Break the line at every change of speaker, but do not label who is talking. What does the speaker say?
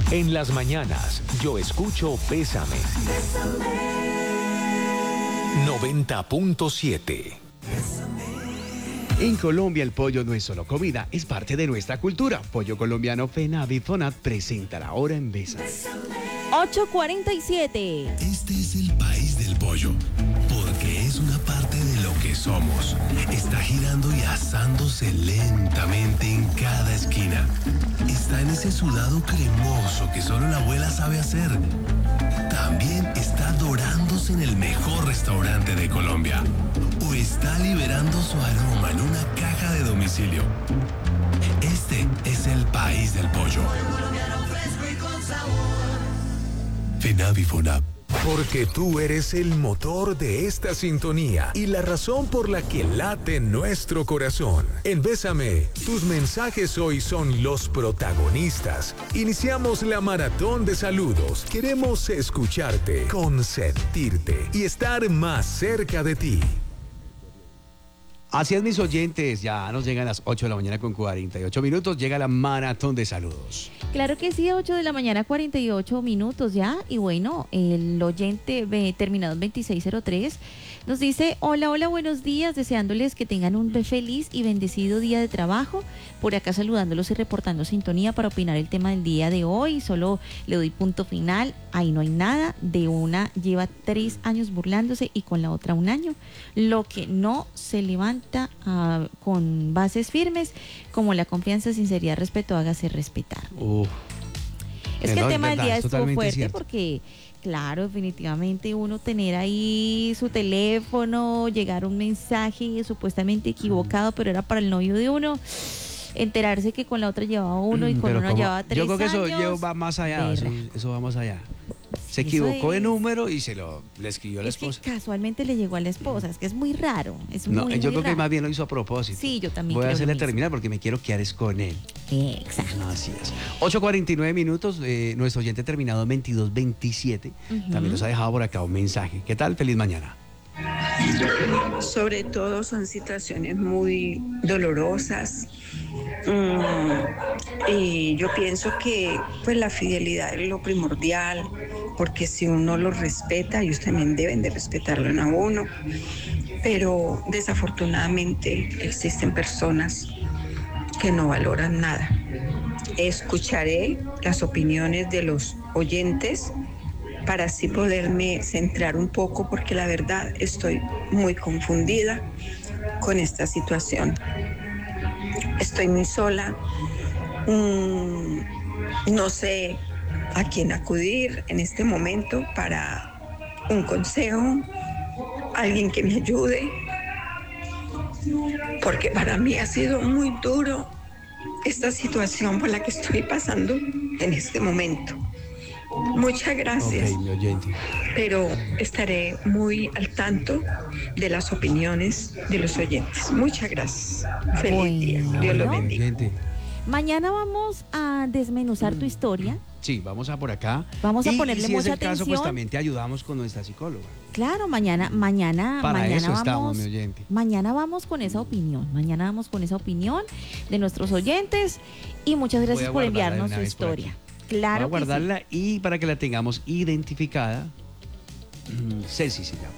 En las mañanas, yo escucho Bésame. 90.7.
En Colombia el pollo no es solo comida, es parte de nuestra cultura. Pollo colombiano FENAVI FONAT presenta la hora en Bésame.
8:47.
Este es el país del pollo, porque es una parte de lo que somos. Está girando y asándose lentamente en cada esquina. Está en ese sudado cremoso que solo la abuela sabe hacer. También está dorándose en el mejor restaurante de Colombia. O está liberando su aroma en una caja de domicilio. Este es el país del pollo. FENAVI FONAP.
Porque tú eres el motor de esta sintonía y la razón por la que late nuestro corazón. En Bésame, tus mensajes hoy son los protagonistas. Iniciamos la maratón de saludos. Queremos escucharte, consentirte y estar más cerca de ti.
Así es, mis oyentes, ya nos llegan las 8 de la mañana con 48 minutos, llega la maratón de saludos.
Claro que sí, 8 de la mañana, 48 minutos ya. Y bueno, el oyente terminado en 2603 nos dice: hola, buenos días, deseándoles que tengan un feliz y bendecido día de trabajo. Por acá saludándolos y reportando sintonía para opinar el tema del día de hoy. Solo le doy punto final. Ahí no hay nada. De una lleva 3 años burlándose y con la otra 1 año. Lo que no se levanta con bases firmes, como la confianza, sinceridad, respeto, hágase respetar. Es que el tema del día estuvo fuerte, cierto. Porque claro, definitivamente uno tener ahí su teléfono, llegar un mensaje supuestamente equivocado, pero era para el novio de uno, enterarse que con la otra llevaba 1 y con uno llevaba 3 años.
Yo creo que eso va más allá, eso va más allá. Se equivocó de número y le escribió a la esposa.
Que casualmente le llegó a la esposa, es que es muy raro.
Yo creo que más bien lo hizo a propósito.
Sí, yo también
voy
creo
a hacerle terminar porque me quiero quedar con él.
Exacto.
Así es. 8:49 minutos, nuestro oyente terminado en 2227 también nos ha dejado por acá un mensaje. ¿Qué tal? Feliz mañana.
Sobre todo son situaciones muy dolorosas. Y yo pienso que pues la fidelidad es lo primordial, porque si uno lo respeta, ellos también deben de respetarlo a uno. Pero desafortunadamente existen personas que no valoran nada. Escucharé las opiniones de los oyentes para así poderme centrar un poco, porque la verdad estoy muy confundida con esta situación. Estoy muy sola, no sé a quién acudir en este momento para un consejo, alguien que me ayude, porque para mí ha sido muy duro esta situación por la que estoy pasando en este momento. Muchas gracias,
mi oyente.
Pero estaré muy al tanto de las opiniones de los oyentes. Muchas gracias. Feliz día. Dios los bendiga.
Mañana vamos a desmenuzar tu historia.
Sí, vamos a por acá.
Vamos a ponerle
si
mucha
es el caso,
atención.
pues también te ayudamos con nuestra psicóloga.
Claro, mañana
Para eso
vamos,
estamos, mi oyente.
Mañana vamos con esa opinión. Mañana vamos con esa opinión de nuestros oyentes. Y muchas gracias por enviarnos su historia. Claro.
Voy a guardarla
que sí.
Y para que la tengamos identificada, Ceci se llama.